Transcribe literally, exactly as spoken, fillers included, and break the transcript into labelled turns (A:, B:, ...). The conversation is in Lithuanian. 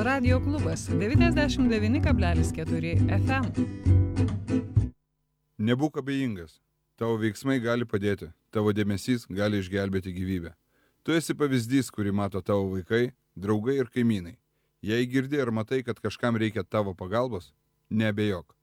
A: Radio klubas devyniasdešimt devyni kablelis keturi F M.
B: Nebūk abejingas. Tavo veiksmai gali padėti. Tavo dėmesys gali išgelbėti gyvybę. Tu esi pavyzdys, kurį mato tavo vaikai, draugai ir kaimynai. Jei girdi ar matai, kad kažkam reikia tavo pagalbos, neabejok.